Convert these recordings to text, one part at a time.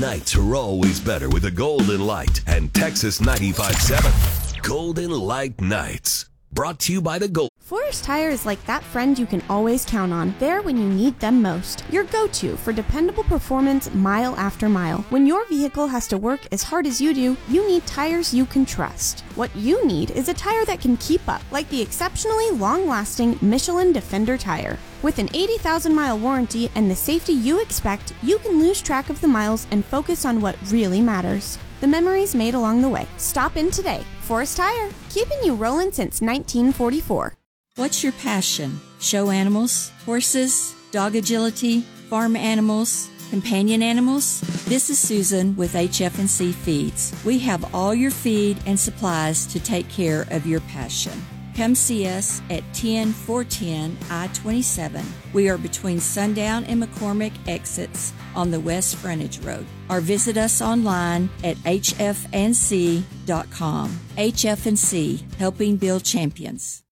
Nights are always better with a Golden Light and Texas 95.7. Golden Light Nights. Brought to you by the Gold. Forest Tire is like that friend you can always count on, there when you need them most. Your go-to for dependable performance mile after mile. When your vehicle has to work as hard as you do, you need tires you can trust. What you need is a tire that can keep up, like the exceptionally long-lasting Michelin Defender tire. With an 80,000-mile warranty and the safety you expect, you can lose track of the miles and focus on what really matters. The memories made along the way. Stop in today. Forest Tire, keeping you rolling since 1944. What's your passion? Show animals, horses, dog agility, farm animals, companion animals? This is Susan with HF&C Feeds. We have all your feed and supplies to take care of your passion. Come see us at 10410 I-27. We are between Sundown and McCormick exits on the West Frontage Road. Or visit us online at hfnc.com. HF&C, helping build champions.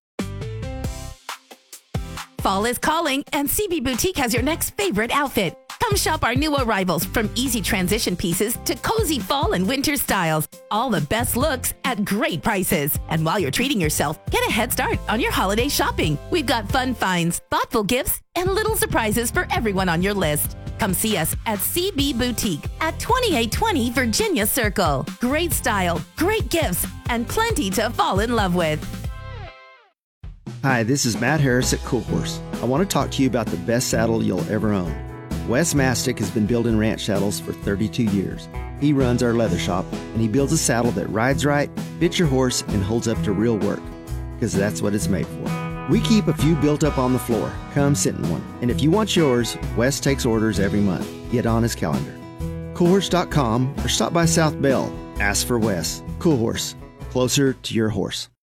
Fall is calling, and CB Boutique has your next favorite outfit. Come shop our new arrivals, from easy transition pieces to cozy fall and winter styles. All the best looks at great prices. And while you're treating yourself, get a head start on your holiday shopping. We've got fun finds, thoughtful gifts, and little surprises for everyone on your list. Come see us at CB Boutique at 2820 Virginia Circle. Great style, great gifts, and plenty to fall in love with. Hi, this is Matt Harris at Cool Horse. I want to talk to you about the best saddle you'll ever own. Wes Mastic has been building ranch saddles for 32 years. He runs our leather shop, and he builds a saddle that rides right, fits your horse, and holds up to real work, because that's what it's made for. We keep a few built up on the floor. Come sit in one. And if you want yours, Wes takes orders every month. Get on his calendar. CoolHorse.com or stop by South Bell. Ask for Wes. Cool Horse. Closer to your horse.